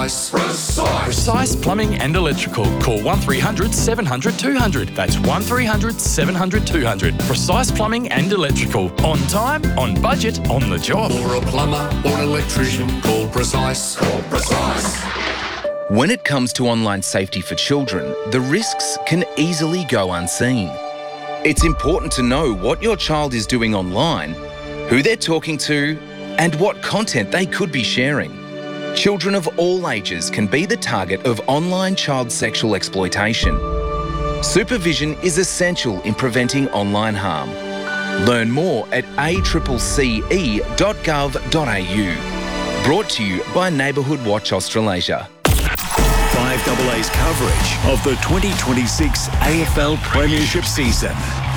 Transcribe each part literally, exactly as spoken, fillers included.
Precise. Precise Plumbing and Electrical. Call one three hundred seven hundred two hundred. That's one three hundred seven hundred two hundred. Precise Plumbing and Electrical. On time, on budget, on the job. For a plumber or an electrician, call Precise. Call Precise. When it comes to online safety for children, the risks can easily go unseen. It's important to know what your child is doing online, who they're talking to, and what content they could be sharing. Children of all ages can be the target of online child sexual exploitation. Supervision is essential in preventing online harm. Learn more at a c c e dot gov dot a u. Brought to you by Neighbourhood Watch Australasia. five A A's coverage of the twenty twenty-six A F L Premiership season.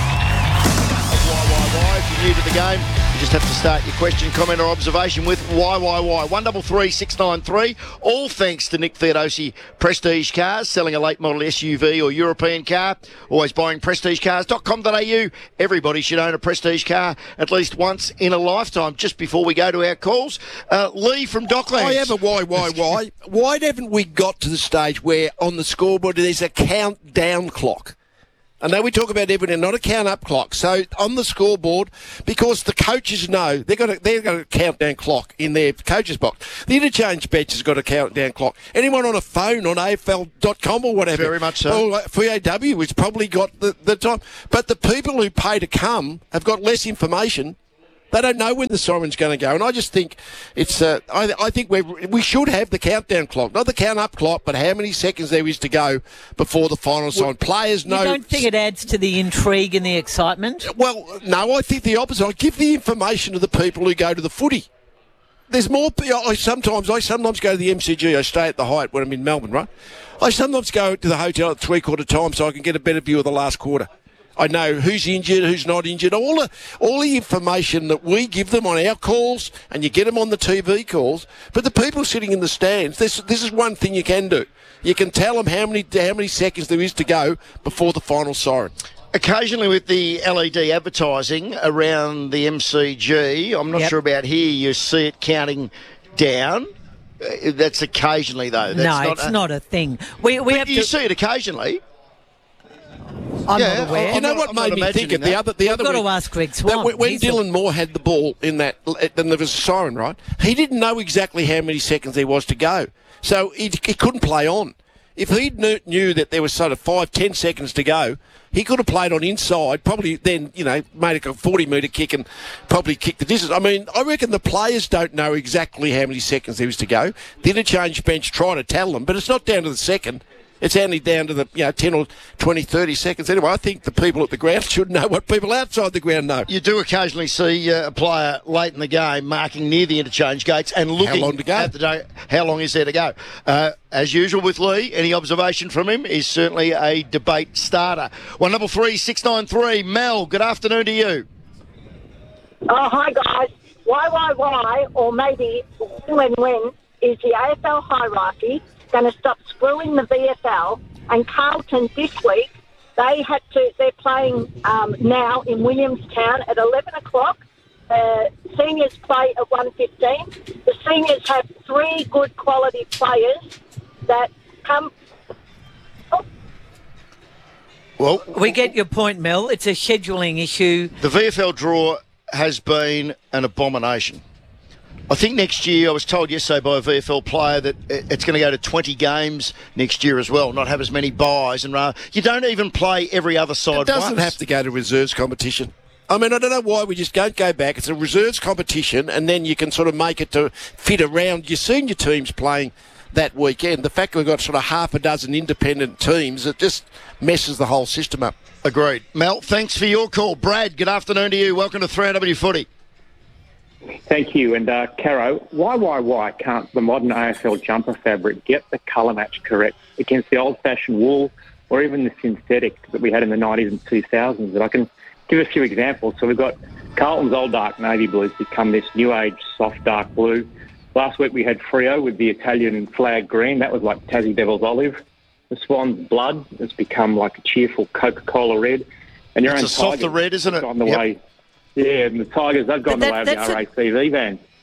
Why, why, why? If you're new to the game, you just have to start your question, comment or observation with why, why, why. one double three six nine three. All thanks to Nick Theodosi Prestige Cars, selling a late model S U V or European car. Always buying prestige cars dot com dot a u. Everybody should own a Prestige car at least once in a lifetime. Just before we go to our calls, uh, Lee from Docklands. I have a why, why, why. Why haven't we got to the stage where on the scoreboard there's a countdown clock? I know we talk about everything, not a count-up clock. So on the scoreboard, because the coaches know they've got a, they've got a countdown clock in their coaches box. The interchange bench has got a countdown clock. Anyone on a phone on A F L dot com or whatever, very much so. Or V A W has probably got the, the time. But the people who pay to come have got less information. They don't know when the siren's going to go, and I just think it's. Uh, I, I think we we should have the countdown clock, not the count-up clock, but how many seconds there is to go before the final sign. Players know. You don't think it adds to the intrigue and the excitement? Well, no, I think the opposite. I give the information to the people who go to the footy. There's more. I sometimes I sometimes go to the M C G. I stay at the Hyatt when I'm in Melbourne, right? I sometimes go to the hotel at three-quarter time so I can get a better view of the last quarter. I know who's injured, who's not injured, all the all the information that we give them on our calls, and you get them on the T V calls. But the people sitting in the stands, this this is one thing you can do. You can tell them how many how many seconds there is to go before the final siren. Occasionally with the L E D advertising around the M C G, I'm not Yep. sure about here, you see it counting down. Uh, That's occasionally, though. That's no, not it's a, not a thing. We we have You to. see it occasionally. I'm yeah, not aware. I'm You know not- what I'm made not me think of imagining the other the We've other got to week, ask Greg that Swan. when when He's a- Dylan Moore had the ball in that, then there was a siren, right? He didn't know exactly how many seconds there was to go, so he, he couldn't play on. If he knew, knew that there was sort of five, ten seconds to go, he could have played on inside, probably then, you know, made a forty metre kick and probably kicked the distance. I mean, I reckon the players don't know exactly how many seconds there is to go. The interchange bench try to tell them, but it's not down to the second. It's only down to the, you know, ten or twenty, thirty seconds. Anyway, I think the people at the ground should know what people outside the ground know. You do occasionally see uh, a player late in the game marking near the interchange gates and looking long to go? at the day. How long is there to go? Uh, as usual with Lee, any observation from him is certainly a debate starter. one double three six nine three. Mel, good afternoon to you. Oh, hi, guys. Why, why, why, or maybe when, when, is the A F L hierarchy going to stop screwing the V F L? And Carlton this week, they had to, they're playing um, now in Williamstown at eleven o'clock. Uh, seniors play at one fifteen. The seniors have three good quality players that come... Oh, Well, We get your point, Mel. It's a scheduling issue. the V F L draw has been an abomination. I think next year, I was told yesterday by a V F L player that it's going to go to twenty games next year as well, not have as many buys. And uh, you don't even play every other side It doesn't once. have to go to reserves competition. I mean, I don't know why we just don't go back. It's a reserves competition, and then you can sort of make it to fit around your senior teams playing that weekend. The fact that we've got sort of half a dozen independent teams, it just messes the whole system up. Agreed. Mel, thanks for your call. Brad, good afternoon to you. Welcome to three R W Footy. Thank you. And, uh, Caro, why, why, why can't the modern A F L jumper fabric get the colour match correct against the old-fashioned wool or even the synthetic that we had in the nineties and two thousands? And I can give a few examples. So we've got Carlton's old dark navy blue has become this new-age soft dark blue. Last week we had Frio with the Italian flag green. That was like Tassie Devil's olive. The Swan's blood has become like a cheerful Coca-Cola red. And your It's own a softer Tigers red, isn't it? have gone the Yep. way. Yeah, and the Tigers, they've gone But the way that- of the that's R A C V van.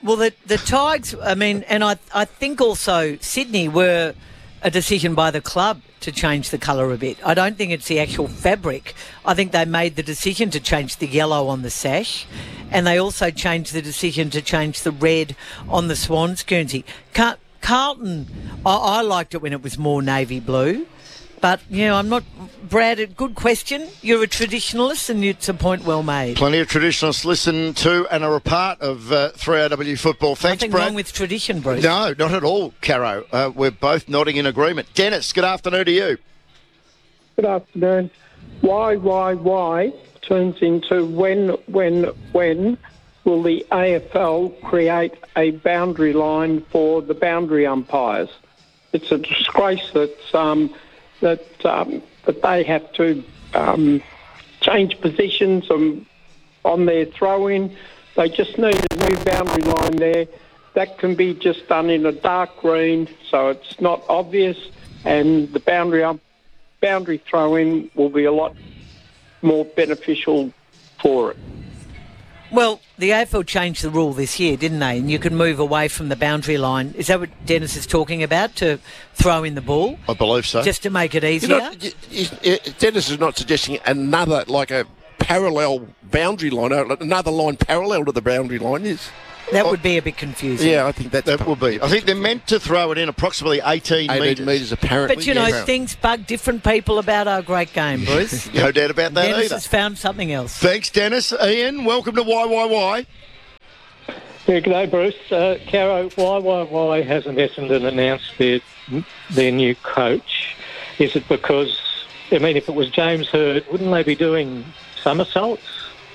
Well, the the Tigers, I mean, and I I think also Sydney were a decision by the club to change the colour a bit. I don't think it's the actual fabric. I think they made the decision to change the yellow on the sash, and they also changed the decision to change the red on the Swans Guernsey. Car- Carlton, I, I liked it when it was more navy blue. But, you know, I'm not... Brad, good question. You're a traditionalist and it's a point well made. Plenty of traditionalists listen to and are a part of uh, three R W football. Thanks, Nothing Brad. wrong with tradition, Bruce. No, not at all, Caro. Uh, we're both nodding in agreement. Dennis, good afternoon to you. Good afternoon. Why, why, why turns into when, when, when will the A F L create a boundary line for the boundary umpires? It's a disgrace that... Um, that um, that they have to um, change positions on, on their throw-in. They just need a new boundary line there. That can be just done in a dark green, so it's not obvious, and the boundary um, boundary throw-in will be a lot more beneficial for it. Well, the A F L changed the rule this year, didn't they? And you can move away from the boundary line. Is that what Dennis is talking about, to throw in the ball? I believe so. Just to make it easier? You're not, you, you, Dennis is not suggesting another, like a parallel boundary line, another line parallel to the boundary line is. That would be a bit confusing. Yeah, I think that's... That will be. I think they're meant to throw it in approximately eighteen, eighteen metres. metres, apparently. But, you know, yeah. things bug different people about our great game, Bruce. No doubt about that Dennis either. has found something else. Thanks, Dennis. Ian, welcome to Y Y Y. Yeah, good day, Bruce. Uh, Caro, why, why, why hasn't Essendon announced their their new coach? Is it because, I mean, if it was James Hird, wouldn't they be doing somersaults?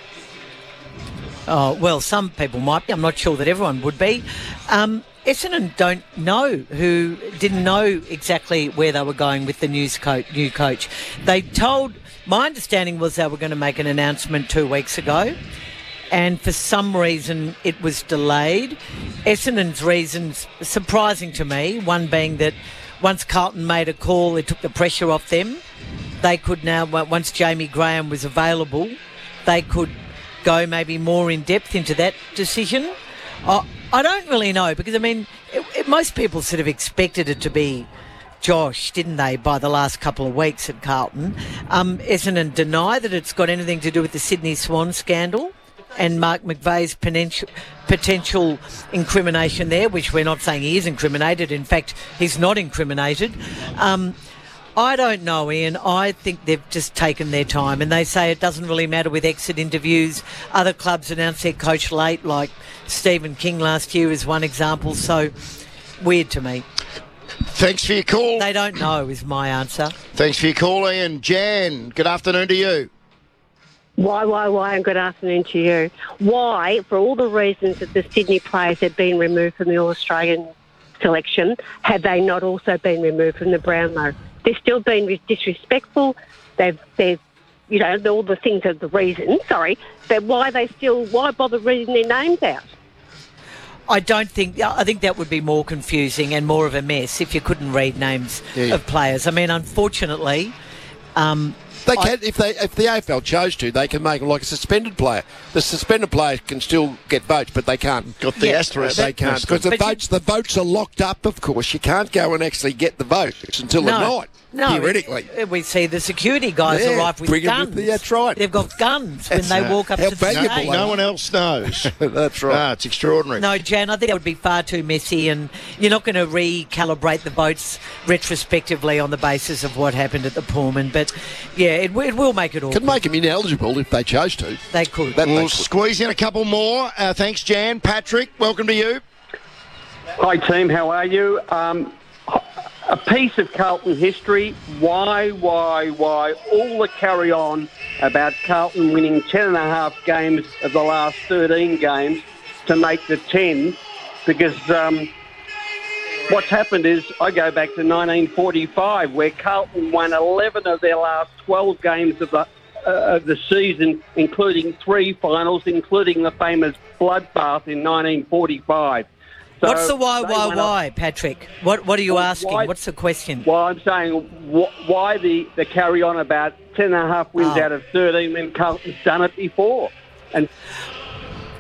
Oh, well, some people might be. I'm not sure that everyone would be. Um, Essendon don't know who, didn't know exactly where they were going with the news coach, new coach. They told, my understanding was they were going to make an announcement two weeks ago, and for some reason it was delayed. Essendon's reasons, surprising to me, one being that once Carlton made a call, it took the pressure off them. They could now, once Jamie Graham was available, they could go maybe more in depth into that decision. I, I don't really know, because, I mean, it, it, most people sort of expected it to be Josh, didn't they, by the last couple of weeks at Carlton. Um, Essendon deny that it's got anything to do with the Sydney Swan scandal and Mark McVeigh's potential, potential incrimination there, which we're not saying he is incriminated. In fact, he's not incriminated. Um, I don't know, Ian. I think they've just taken their time, and they say it doesn't really matter with exit interviews. Other clubs announce their coach late, like Stephen King last year is one example. So, weird to me. Thanks for your call. They don't know is my answer. Thanks for your call, Ian. Jan, good afternoon to you. Why, why, why, and good afternoon to you. Why, for all the reasons that the Sydney players have been removed from the All-Australian selection, have they not also been removed from the Brownlow? They've still been disrespectful. They've, they've, you know, all the things are the reasons, sorry, but why they still, why bother reading their names out? I don't think, I think that would be more confusing and more of a mess if you couldn't read names Yeah. of players. I mean, unfortunately... Um, They can, if they if the A F L chose to, they can make them like a suspended player. The suspended player can still get votes, but they can't. Got the Yeah. asterisk. They can't because the But you- votes the votes are locked up. Of course, you can't go and actually get the votes until the No, night. no. Theoretically, We see the security guys Yeah, arrive with bring 'em guns. with the- that's right. They've got guns when That's, they uh, walk up how to the valuable stage. they No are. one else knows. that's right. Ah, it's extraordinary. No, Jan, I think that would be far too messy, and you're not going to recalibrate the votes retrospectively on the basis of what happened at the Pullman. But, yeah, it, it will make it awkward. Can make them ineligible if they chose to. They could. That they We'll could. squeeze in a couple more. Uh, thanks, Jan. Patrick, welcome to you. Hi team, how are you? Um, a piece of Carlton history. Why, why, why? All the carry on about Carlton winning ten and a half games of the last thirteen games to make the ten, because um, what's happened is I go back to nineteen forty-five, where Carlton won eleven of their last twelve games of the uh, of the season, including three finals, including the famous bloodbath in nineteen forty-five. So What's the why, they why, went up- why, Patrick? What What are you Well, asking? why- What's the question? Well, I'm saying wh- why the, the carry on about ten and a half wins Oh. out of thirteen when Carlton's done it before. And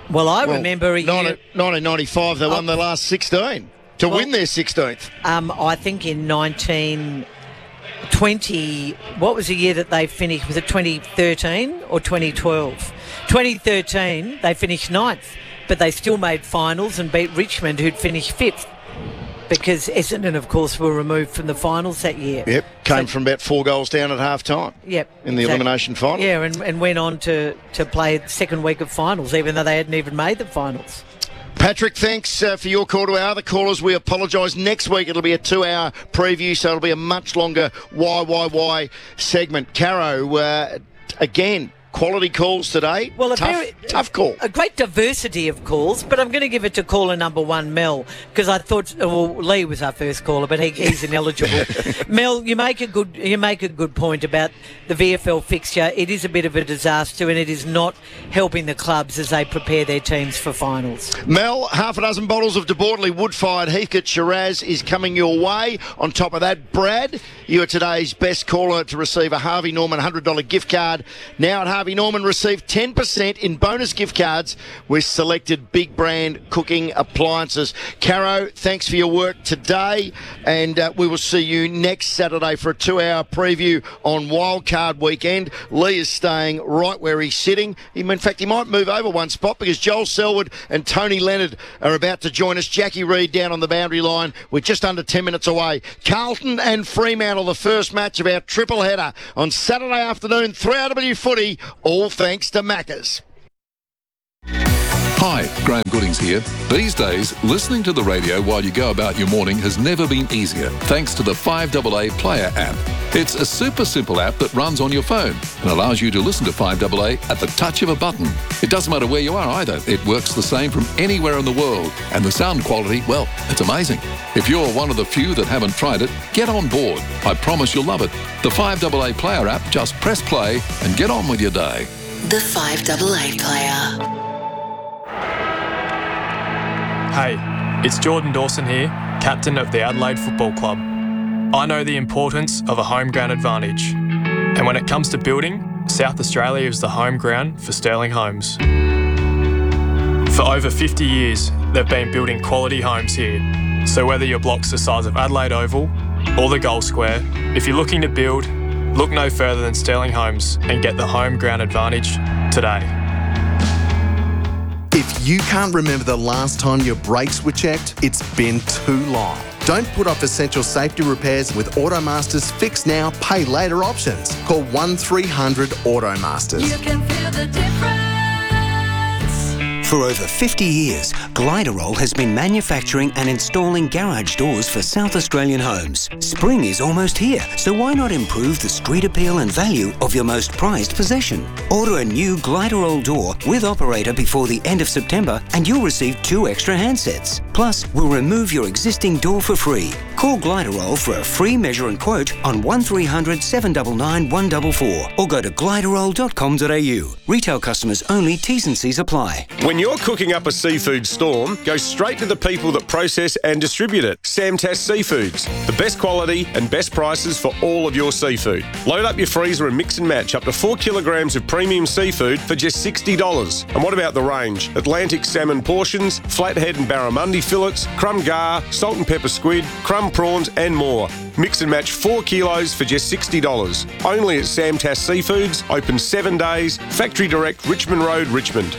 Well, I Well, remember a year... nineteen ninety-five, they won Oh. the last sixteen to Well- win their sixteenth. Um, I think in nineteen twenty, what was the year that they finished? Was it twenty thirteen or twenty twelve? twenty thirteen, they finished ninth, but they still made finals and beat Richmond, who'd finished fifth. Because Essendon, of course, were removed from the finals that year. Yep, came So- from about four goals down at half time. Yep. In the exactly. elimination final. Yeah, and, and went on to, to play the second week of finals, even though they hadn't even made the finals. Patrick, thanks uh, for your call. To our other callers, we apologise. Next week it'll be a two-hour preview, so it'll be a much longer Y Y Y segment. Caro, uh, again, quality calls today. Well, a tough, very- tough call. A great diversity of calls, but I'm going to give it to caller number one, Mel, because I thought, well, Lee was our first caller, but he, he's ineligible. Mel, you make a good you make a good point about the V F L fixture. It is a bit of a disaster, and it is not helping the clubs as they prepare their teams for finals. Mel, half a dozen bottles of DeBortley wood-fired Heathcote Shiraz is coming your way. On top of that, Brad, you are today's best caller to receive a Harvey Norman one hundred dollars gift card. Now at Harvey Norman, receive ten percent in bonus gift cards with selected big brand cooking appliances. Caro, thanks for your work today, and uh, we will see you next Saturday for a two-hour preview on Wildcard Weekend. Lee is staying right where he's sitting. He, in fact, he might move over one spot because Joel Selwood and Tony Leonard are about to join us. Jackie Reed down on the boundary line. We're just under ten minutes away. Carlton and Fremantle, the first match of our triple header on Saturday afternoon, three R W footy, all thanks to Macca's. Hi, Graham Goodings here. These days, listening to the radio while you go about your morning has never been easier, thanks to the five A A Player app. It's a super simple app that runs on your phone and allows you to listen to five A A at the touch of a button. It doesn't matter where you are either. It works the same from anywhere in the world. And the sound quality, well, it's amazing. If you're one of the few that haven't tried it, get on board. I promise you'll love it. The five A A Player app, just press play and get on with your day. The five A A Player. Hey, it's Jordan Dawson here, captain of the Adelaide Football Club. I know the importance of a home ground advantage. And when it comes to building, South Australia is the home ground for Sterling Homes. For over fifty years, they've been building quality homes here. So whether your block's the size of Adelaide Oval or the Gold Square, if you're looking to build, look no further than Sterling Homes and get the home ground advantage today. If you can't remember the last time your brakes were checked, it's been too long. Don't put off essential safety repairs with Automaster's Fix Now, Pay Later options. Call one three hundred Automasters. You can feel the difference. For over fifty years, Gliderol has been manufacturing and installing garage doors for South Australian homes. Spring is almost here, so why not improve the street appeal and value of your most prized possession? Order a new Gliderol door with operator before the end of September and you'll receive two extra handsets. Plus, we'll remove your existing door for free. Call Gliderol for a free measure and quote on one three hundred seven nine nine one four four or go to gliderol dot com dot a u. Retail customers only, T's and C's apply. When you're cooking up a seafood storm, go straight to the people that process and distribute it. Samtas Seafoods. The best quality and best prices for all of your seafood. Load up your freezer and mix and match up to four kilograms of premium seafood for just sixty dollars. And what about the range? Atlantic salmon portions, flathead and barramundi fillets, crumb gar, salt and pepper squid, crumb prawns and more. Mix and match four kilos for just sixty dollars. Only at Samtas Seafoods, open seven days, Factory Direct, Richmond Road, Richmond.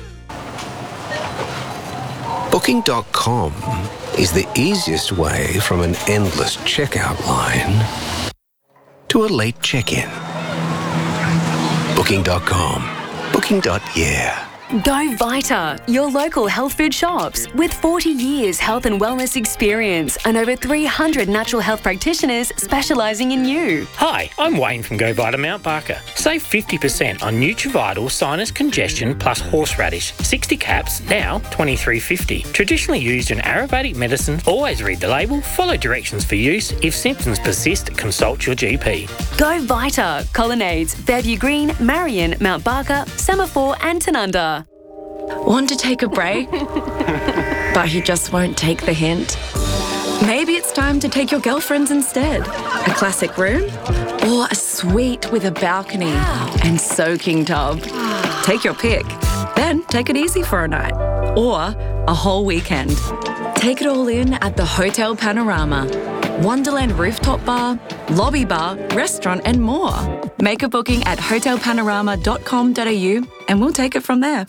Booking dot com is the easiest way from an endless checkout line to a late check-in. Booking dot com. Booking. Yeah. Go Vita, your local health food shops. With forty years health and wellness experience and over three hundred natural health practitioners specialising in you. Hi, I'm Wayne from Go Vita Mount Barker. Save fifty percent on Nutrivital Sinus Congestion plus Horseradish. sixty caps, now twenty-three fifty. Traditionally used in Ayurvedic medicine, always read the label, follow directions for use. If symptoms persist, consult your G P. Go Vita, Colonnades, Fairview Green, Marion, Mount Barker, Semaphore and Tanunda. Want to take a break? But he just won't take the hint. Maybe it's time to take your girlfriends instead. A classic room or a suite with a balcony and soaking tub. Take your pick. Then take it easy for a night or a whole weekend. Take it all in at the Hotel Panorama. Wonderland rooftop bar, lobby bar, restaurant and more. Make a booking at hotel panorama dot com dot a u and we'll take it from there.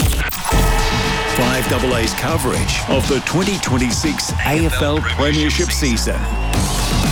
five A A's coverage of the twenty twenty-six A F L Premiership season.